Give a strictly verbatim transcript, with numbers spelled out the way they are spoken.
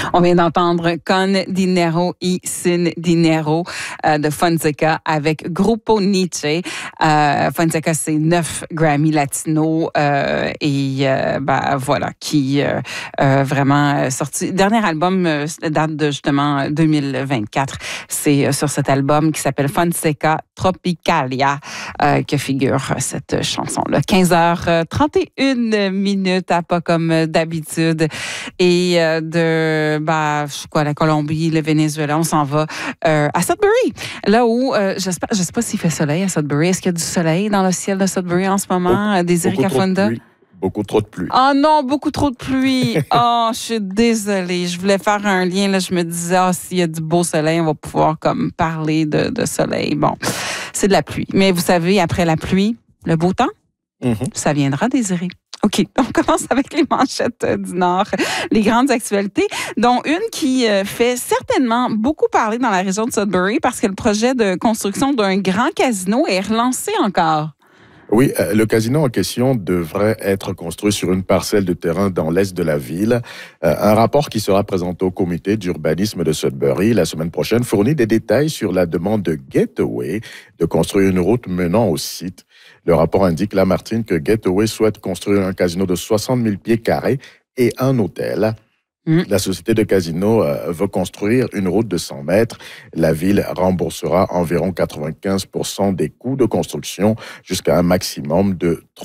On vient d'entendre Con Dinero y Sin Dinero euh, de Fonseca avec Grupo Nietzsche. Euh, Fonseca, c'est neuf Grammy Latino euh, et euh, ben, voilà, qui euh, euh, vraiment sorti. Dernier album euh, date de justement deux mille vingt-quatre. C'est euh, sur cet album qui s'appelle Fonseca Tropicalia euh, que figure cette chanson-là. quinze heures trente et une minutes, à pas comme d'habitude. Et euh, de bah, quoi, la Colombie, le Venezuela, on s'en va euh, à Sudbury. Là où, euh, j'espère, je ne sais pas s'il fait soleil à Sudbury. Est-ce qu'il y a du soleil dans le ciel de Sudbury en ce moment? Beaucoup, Désiré Kafunda? Beaucoup trop de pluie. Oh non, beaucoup trop de pluie. Oh, je suis désolée. Je voulais faire un lien. Là, je me disais, ah, s'il y a du beau soleil, on va pouvoir comme parler de, de soleil. Bon, c'est de la pluie. Mais vous savez, après la pluie, le beau temps, mm-hmm. ça viendra, Désiré. OK, on commence avec les manchettes du Nord, les grandes actualités, dont une qui fait certainement beaucoup parler dans la région de Sudbury parce que le projet de construction d'un grand casino est relancé encore. Oui, le casino en question devrait être construit sur une parcelle de terrain dans l'est de la ville. Un rapport qui sera présenté au comité d'urbanisme de Sudbury la semaine prochaine fournit des détails sur la demande de Getaway de construire une route menant au site. Le rapport indique, Lamartine, que Getaway souhaite construire un casino de soixante mille pieds carrés et un hôtel. Mmh. La société de casino euh, veut construire une route de cent mètres. La ville remboursera environ quatre-vingt-quinze pour cent des coûts de construction jusqu'à un maximum de